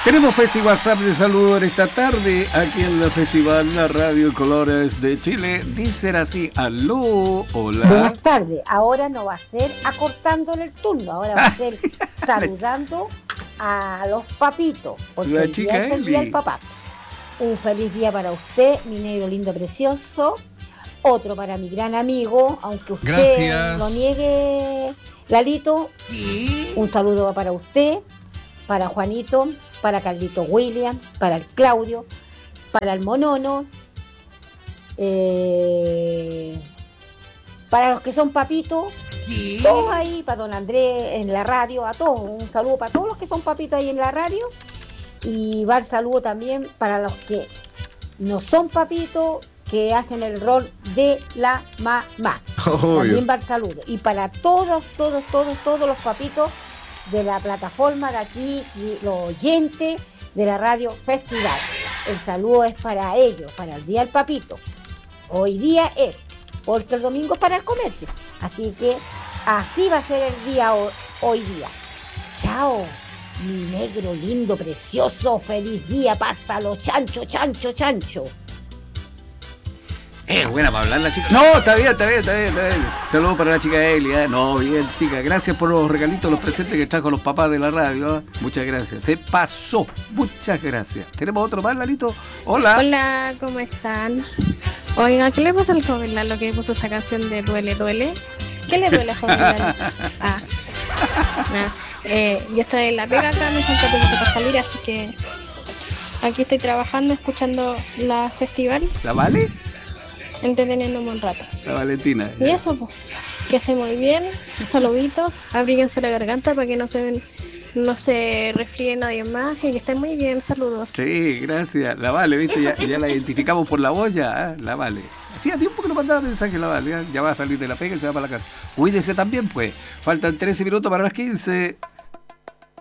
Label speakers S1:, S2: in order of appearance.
S1: Tenemos Festival WhatsApp de saludos esta tarde aquí en el Festival La Radio Colores de Chile. Dicen así, aló, hola.
S2: Buenas tardes. Ahora no va a ser acortándole el turno, ahora va a ser saludando a los papitos. Porque
S1: La
S2: el
S1: chica
S2: día es el día
S1: Eli.
S2: del papá. Un feliz día para usted, mi negro lindo precioso. Otro para mi gran amigo, aunque usted
S3: Gracias.
S2: lo niegue, Lalito. Un saludo para usted, para Juanito, para Carlito William, para el Claudio, para el Monono, para los que son papitos, todos ahí, para don Andrés en la radio, a todos, un saludo para todos los que son papitos ahí en la radio, y va el saludo también para los que no son papitos, que hacen el rol de la mamá. También va el saludo. Y para todos los papitos de la plataforma de aquí, y los oyentes de la radio Festival. El saludo es para ellos, para el día del papito. Hoy día es, porque el domingo es para el comercio. Así que así va a ser el día hoy día. Chao, mi negro lindo, precioso, feliz día, pásalo, chancho, chancho, chancho.
S1: Buena para hablar la chica. No, está bien. Saludos para la chica Eli. No, bien, chica. Gracias por los regalitos, los presentes que trajo los papás de la radio. Muchas gracias. Se pasó. Muchas gracias. ¿Tenemos otro más, Lalito? Hola.
S4: Hola, ¿cómo están? Oiga, ¿qué le pasa al joven Lalo que puso esa canción de Duele, Duele? ¿Qué le duele, joven Lalo? Yo estoy en la pega acá, me falta poquito para salir, así que aquí estoy trabajando, escuchando la festival.
S1: ¿La Vale?
S4: Entreteniéndome un rato.
S1: La Valentina.
S4: Y eso, pues, que esté muy bien, saluditos, abríguense la garganta para que no se resfríe nadie más y que estén muy bien, saludos.
S1: Sí, gracias. La Vale, ¿viste? Ya la identificamos por la voz ya, La Vale. Hacía tiempo que no mandaba mensaje La Vale, ya va a salir de la pega y se va para la casa. Cuídese también, pues. Faltan 13 minutos para las 15.